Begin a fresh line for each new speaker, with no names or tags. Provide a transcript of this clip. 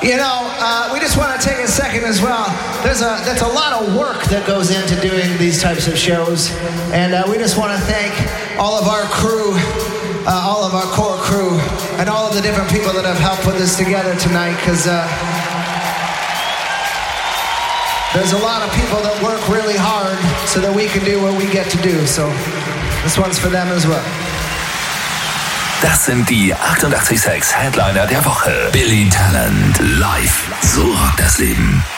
We just want to take a second as well. That's a lot of work that goes into doing these types of shows, and we just want to thank all of our crew, all of our core crew, and all of the different people that have helped put this together tonight, because there's a lot of people that work really hard so that we can do what we get to do. So this one's for them as well.
Das sind die 88.6 Headliner der Woche. Billy Talent live. So rockt das Leben.